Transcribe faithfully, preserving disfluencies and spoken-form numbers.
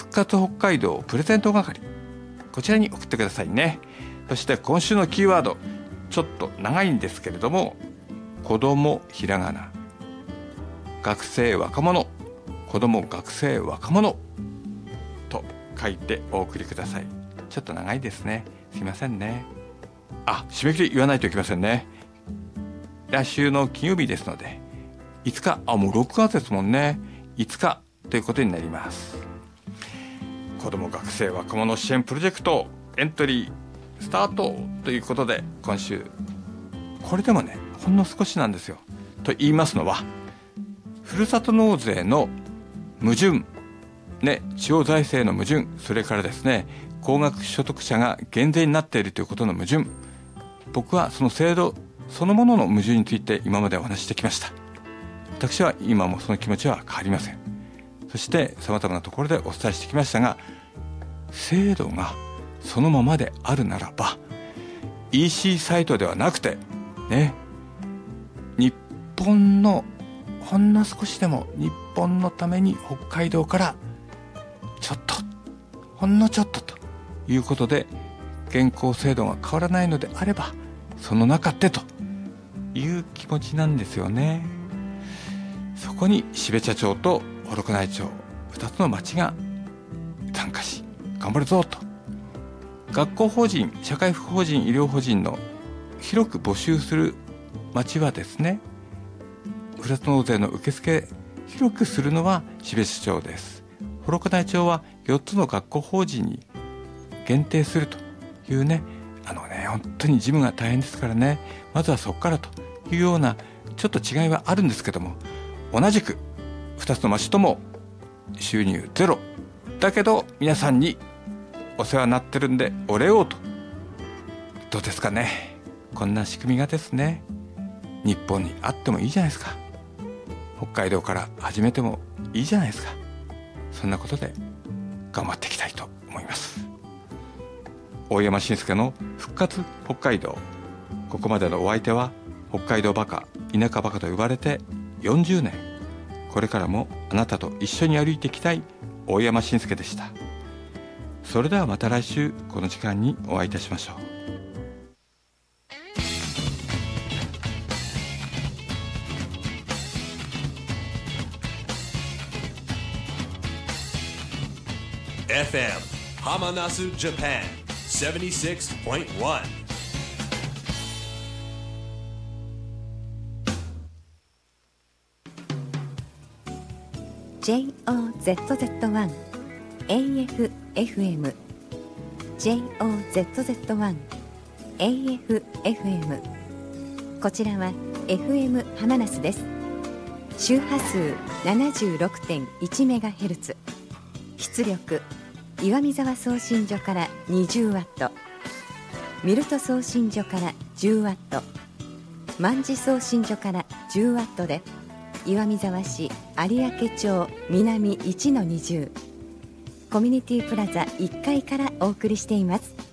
復活北海道プレゼント係、こちらに送ってくださいね。そして今週のキーワード、ちょっと長いんですけれども、子供ひらがな、学生若者、子供学生若者と書いてお送りください。ちょっと長いですね、すいませんね。あ、締め切り言わないといけませんね。来週の金曜日ですのでいつか、あ、もうろくがつですもんね。いつかということになります。子ども学生若者支援プロジェクトエントリースタートということで、今週これでもねほんの少しなんですよ。と言いますのは、ふるさと納税の矛盾ね、地方財政の矛盾、それからですね、高額所得者が減税になっているということの矛盾、僕はその制度そのものの矛盾について今までお話ししてきました。私は今もその気持ちは変わりません。そしてさまざまなところでお伝えしてきましたが、制度がそのままであるならば イーシー サイトではなくてね、日本のほんの少しでも日本のために北海道からちょっとほんのちょっとということで、現行制度が変わらないのであればその中でという気持ちなんですよね。そこに標茶町と幌加内町ふたつの町が参加し頑張るぞと、学校法人、社会福法人、医療法人の広く募集する町はですね、ふるさと納税の受付広くするのは標茶町です。幌加内町はよっつの学校法人に限定するというね、あのね、本当に事務が大変ですからね、まずはそこからというようなちょっと違いはあるんですけども、同じくふたつの町とも収入ゼロだけど皆さんにお世話になってるんでお礼をと、どうですかね。こんな仕組みがですね、日本にあってもいいじゃないですか。北海道から始めてもいいじゃないですか。そんなことで頑張っていきたいと思います。大山伸介の復活北海道、ここまでのお相手は北海道バカ、田舎バカと呼ばれてよんじゅうねん、これからもあなたと一緒に歩いていきたい大山伸介でした。それではまた来週この時間にお会いいたしましょう。 エフエム Hamanasu Japan seventy-six point one ジェイオーゼットゼットワン エーエフエフエム ジェイオーゼットゼットワン エーエフエフエム こちらは エフエム ハマナスです。周波数 ななじゅうろくてんいちメガヘルツ、出力岩見沢送信所からにじゅうワット、ミルト送信所からじゅうワット、万事送信所からじゅうワットで、岩見沢市有明町南 いちのにじゅう コミュニティプラザいっかいからお送りしています。